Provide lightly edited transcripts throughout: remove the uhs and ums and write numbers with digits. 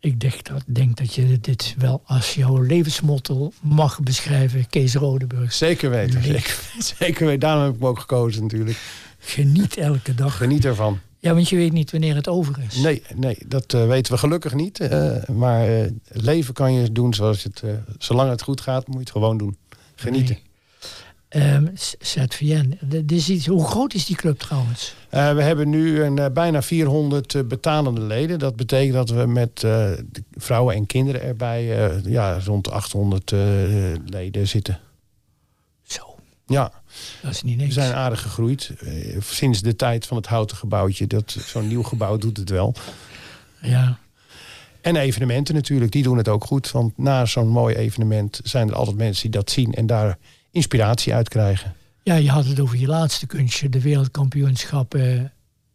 Ik denk dat je dit wel als jouw levensmotto mag beschrijven, Kees Rodeburg. Zeker weten. Zeker weten. Daarom heb ik hem ook gekozen natuurlijk. Geniet elke dag. Geniet ervan. Ja, want je weet niet wanneer het over is. Nee, dat weten we gelukkig niet. Maar leven kan je doen zolang het goed gaat, moet je het gewoon doen. Genieten. ZVN. Hoe groot is die club trouwens? We hebben nu bijna 400 betalende leden. Dat betekent dat we met vrouwen en kinderen erbij rond 800 leden zitten. Zo. Ja. Dat is niet niks. We zijn aardig gegroeid. Sinds de tijd van het houten gebouwtje. Zo'n nieuw gebouw doet het wel. Ja. En evenementen natuurlijk, die doen het ook goed. Want na zo'n mooi evenement zijn er altijd mensen die dat zien en daar inspiratie uit krijgen. Ja, je had het over je laatste kunstje, de wereldkampioenschappen.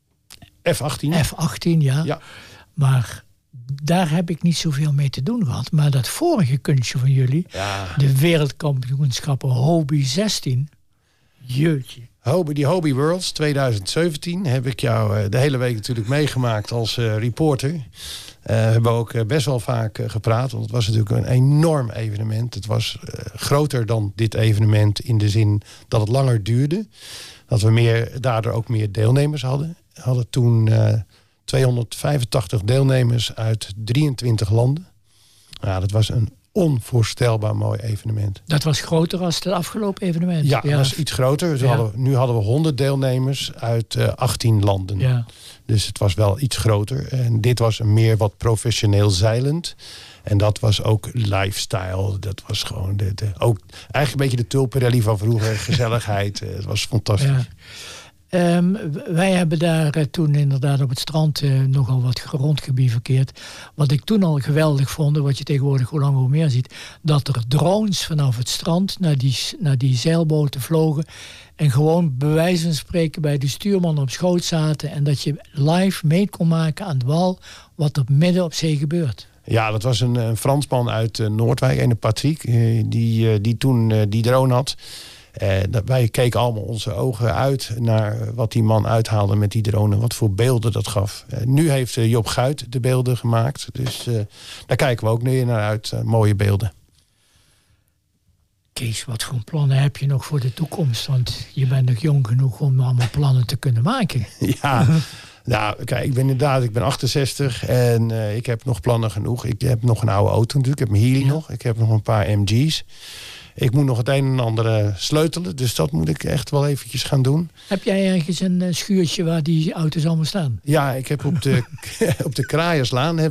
F18. Ja. Maar daar heb ik niet zoveel mee te doen gehad. Maar dat vorige kunstje van jullie, de wereldkampioenschappen Hobie 16, jeetje. Die Hobie Worlds 2017 heb ik jou de hele week natuurlijk meegemaakt als reporter. Hebben we ook best wel vaak gepraat. Want het was natuurlijk een enorm evenement. Het was groter dan dit evenement in de zin dat het langer duurde. Dat we daardoor ook meer deelnemers hadden. We hadden toen 285 deelnemers uit 23 landen. Ja, dat was een onvoorstelbaar mooi evenement. Dat was groter als het afgelopen evenement? Ja, dat was iets groter. Nu hadden we 100 deelnemers uit 18 landen. Ja. Dus het was wel iets groter. En dit was meer wat professioneel zeilend. En dat was ook lifestyle. Dat was gewoon ook eigenlijk een beetje de tulpenrally van vroeger. Gezelligheid. Het was fantastisch. Ja. Wij hebben daar toen inderdaad op het strand nogal wat rondgebivakkeerd. Wat ik toen al geweldig vond, wat je tegenwoordig hoe langer hoe meer ziet, dat er drones vanaf het strand naar die zeilboten vlogen en gewoon bij wijze van spreken bij de stuurman op schoot zaten en dat je live mee kon maken aan de wal wat er midden op zee gebeurt. Ja, dat was een Fransman uit Noordwijk, een Patrick, die toen die drone had. Wij keken allemaal onze ogen uit naar wat die man uithaalde met die drone. Wat voor beelden dat gaf. Nu heeft Job Guit de beelden gemaakt. Dus daar kijken we ook naar uit. Mooie beelden. Kees, wat voor plannen heb je nog voor de toekomst? Want je bent nog jong genoeg om allemaal plannen te kunnen maken. Ja, nou, kijk, ik ben 68 en ik heb nog plannen genoeg. Ik heb nog een oude auto natuurlijk. Ik heb mijn Healy nog. Ik heb nog een paar MG's. Ik moet nog het een en ander sleutelen. Dus dat moet ik echt wel eventjes gaan doen. Heb jij ergens een schuurtje waar die auto's allemaal staan? Ja, ik heb op de Kraaierslaan